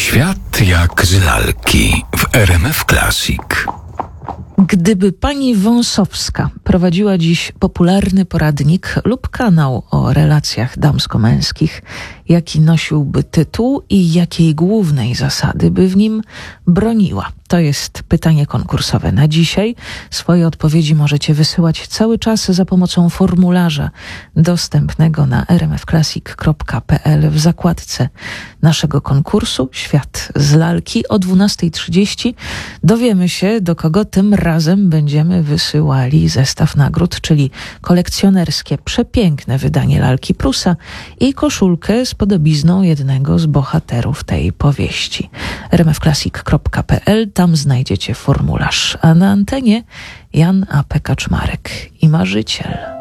Świat jak z lalki w RMF Classic. Gdyby pani Wąsowska prowadziła dziś popularny poradnik lub kanał o relacjach damsko-męskich, jaki nosiłby tytuł i jakiej głównej zasady by w nim broniła? To jest pytanie konkursowe na dzisiaj. Swoje odpowiedzi możecie wysyłać cały czas za pomocą formularza dostępnego na rmfclassic.pl w zakładce naszego konkursu Świat z lalki. O 12:30 dowiemy się, do kogo tym razem będziemy wysyłali zestaw nagród, czyli kolekcjonerskie, przepiękne wydanie lalki Prusa i koszulkę z podobizną jednego z bohaterów tej powieści. rmfclassic.pl, tam znajdziecie formularz. A na antenie Jan A. P. Kaczmarek i Marzyciel.